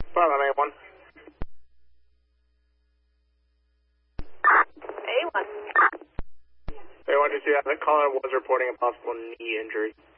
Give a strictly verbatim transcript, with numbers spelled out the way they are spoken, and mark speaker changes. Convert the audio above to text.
Speaker 1: five on A one.
Speaker 2: A one.
Speaker 1: A one, you see that the caller was reporting a possible knee injury.